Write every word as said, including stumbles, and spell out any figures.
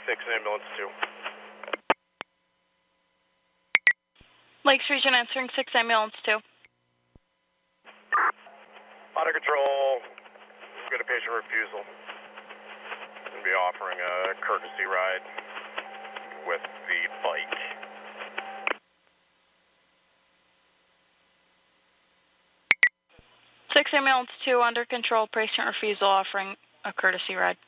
six, ambulance two. Lakes Region answering six, ambulance two. Out of control. Got a patient refusal. Going to be offering a courtesy ride with the bike. six, ambulance two, under control, patient refusal, offering a courtesy ride.